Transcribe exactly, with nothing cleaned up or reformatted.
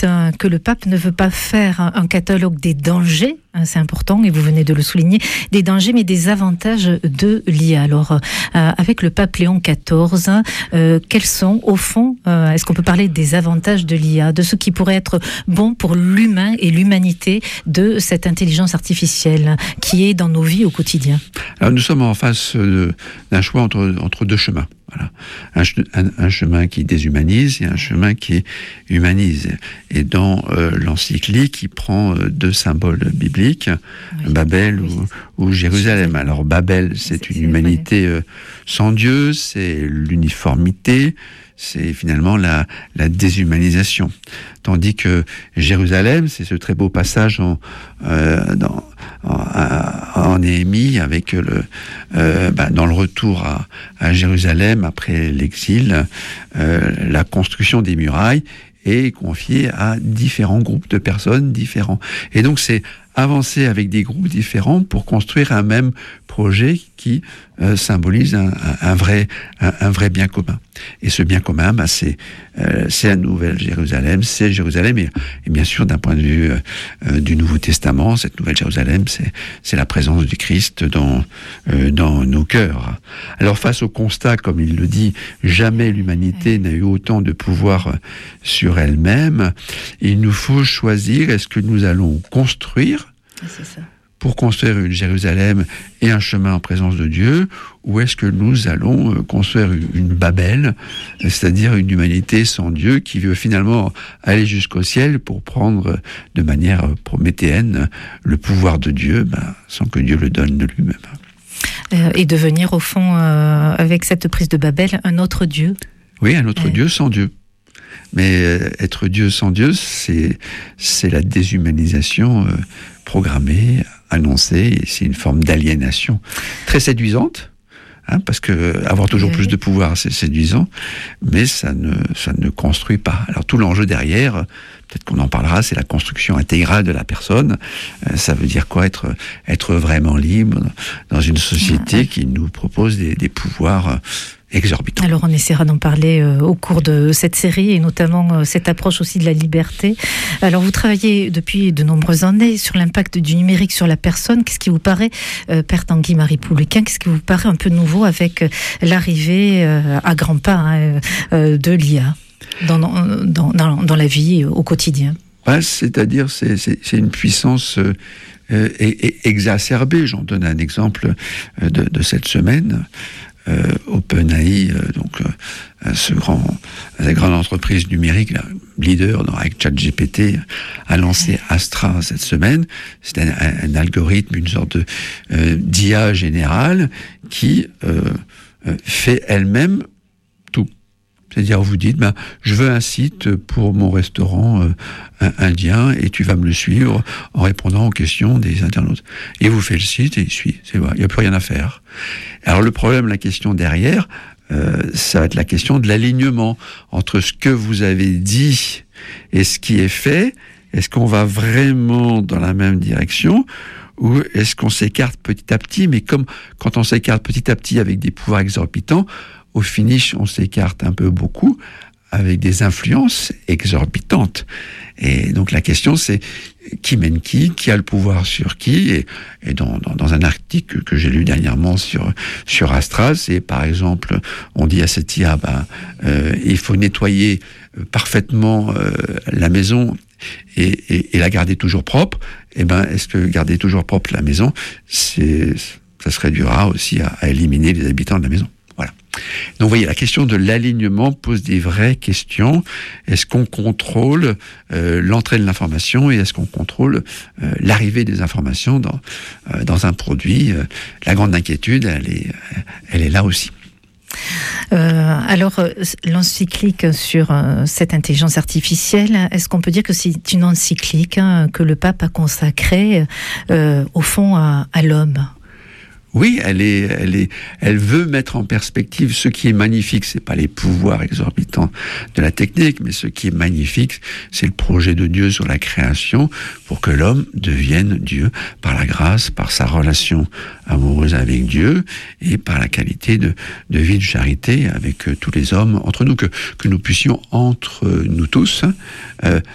dites hein, que le pape ne veut pas faire un catalogue des dangers, hein, c'est important, et vous venez de le souligner, des dangers, mais des avantages de l'I A. Alors, euh, avec le pape Léon quatorze, euh, quels sont, au fond, euh, est-ce qu'on peut parler des avantages de l'I A, de ce qui pourrait être bon pour l'humain et l'humanité de cette intelligence artificielle qui est dans nos vies au quotidien? Alors, nous sommes en face de, d'un choix entre, entre deux chemins. Voilà. Un, un, un chemin qui déshumanise et un chemin qui humanise. Et dans euh, l'encyclique, il prend euh, deux symboles bibliques, oui. Babel oui. Ou, ou Jérusalem. Alors Babel, c'est, c'est une c'est humanité euh, sans Dieu, c'est l'uniformité, c'est finalement la, la déshumanisation. Tandis que Jérusalem, c'est ce très beau passage en, euh, dans, en, en Néhémie, avec le, euh, bah, dans le retour à, à Jérusalem après l'exil, euh, la construction des murailles est confiée à différents groupes de personnes différents. Et donc c'est avancer avec des groupes différents pour construire un même projet qui euh, symbolise un, un, un, vrai, un, un vrai bien commun. Et ce bien commun, bah, c'est, euh, c'est la Nouvelle Jérusalem, c'est Jérusalem, et, et bien sûr, d'un point de vue euh, du Nouveau Testament, cette Nouvelle Jérusalem, c'est, c'est la présence du Christ dans, euh, dans nos cœurs. Alors, face au constat, comme il le dit, jamais l'humanité n'a eu autant de pouvoir sur elle-même, il nous faut choisir, est-ce que nous allons construire C'est ça. pour construire une Jérusalem et un chemin en présence de Dieu, ou est-ce que nous allons construire une Babel, c'est-à-dire une humanité sans Dieu qui veut finalement aller jusqu'au ciel pour prendre de manière prométhéenne le pouvoir de Dieu, ben, sans que Dieu le donne de lui-même. Euh, et devenir au fond, euh, avec cette prise de Babel, un autre Dieu. Oui, un autre ouais. Dieu sans Dieu. Mais euh, être Dieu sans Dieu, c'est, c'est la déshumanisation euh, programmée, annoncée, et c'est une forme d'aliénation très séduisante, hein, parce que avoir toujours oui. plus de pouvoir, c'est séduisant, mais ça ne, ça ne construit pas. Alors tout l'enjeu derrière, peut-être qu'on en parlera, c'est la construction intégrale de la personne. Euh, ça veut dire quoi, être, être vraiment libre dans une société ouais. qui nous propose des, des pouvoirs euh, exorbitant. Alors on essaiera d'en parler euh, au cours de cette série, et notamment euh, cette approche aussi de la liberté. Alors vous travaillez depuis de nombreuses années sur l'impact du numérique sur la personne. Qu'est-ce qui vous paraît, euh, Père Tanguy-Marie Poulequin, qu'est-ce qui vous paraît un peu nouveau avec euh, l'arrivée euh, à grands pas hein, euh, de l'I A dans, dans, dans, dans la vie euh, au quotidien? Ouais, c'est-à-dire c'est, c'est, c'est une puissance euh, euh, exacerbée. J'en donne un exemple euh, de, de cette semaine. Euh, OpenAI, euh, donc euh, ce grand, la grande entreprise numérique, la leader dans, avec ChatGPT, a lancé Astra cette semaine. C'est un, un, un algorithme, une sorte de euh, d'I A générale qui euh, fait elle-même tout. C'est-à-dire, vous dites, ben, je veux un site pour mon restaurant euh, indien et tu vas me le suivre en répondant aux questions des internautes. Et vous faites le site et il suit. C'est vrai, il n'y a plus rien à faire. Alors le problème, la question derrière, euh, ça va être la question de l'alignement entre ce que vous avez dit et ce qui est fait. Est-ce qu'on va vraiment dans la même direction? Ou est-ce qu'on s'écarte petit à petit? Mais comme quand on s'écarte petit à petit avec des pouvoirs exorbitants, au finish, on s'écarte un peu beaucoup avec des influences exorbitantes. Et donc la question, c'est qui mène qui, qui a le pouvoir sur qui. Et, et dans, dans, dans un article que j'ai lu dernièrement sur, sur Astra, c'est par exemple, on dit à cette I A, ben, euh, il faut nettoyer parfaitement euh, la maison et, et, et la garder toujours propre. Et ben, est-ce que garder toujours propre la maison, c'est, ça se réduira aussi à, à éliminer les habitants de la maison? Voilà. Donc, vous voyez, la question de l'alignement pose des vraies questions. Est-ce qu'on contrôle euh, l'entrée de l'information et est-ce qu'on contrôle euh, l'arrivée des informations dans, euh, dans un produit? euh, La grande inquiétude, elle est, elle est là aussi. Euh, alors, l'encyclique sur euh, cette intelligence artificielle, est-ce qu'on peut dire que c'est une encyclique hein, que le pape a consacrée euh, au fond à, à l'homme? Oui, elle est, elle est, elle veut mettre en perspective ce qui est magnifique. C'est pas les pouvoirs exorbitants de la technique, mais ce qui est magnifique, c'est le projet de Dieu sur la création pour que l'homme devienne Dieu par la grâce, par sa relation amoureuse avec Dieu et par la qualité de, de vie de charité avec tous les hommes entre nous, que, que nous puissions entre nous tous, euh,